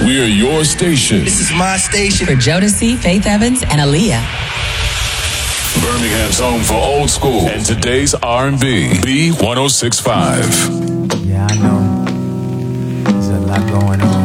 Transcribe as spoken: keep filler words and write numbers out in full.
We're your station. This is my station. For Jodeci, Faith Evans, and Aaliyah. Birmingham's home for old school and today's R and B. B one oh six point five. Yeah, I know. There's a lot going on.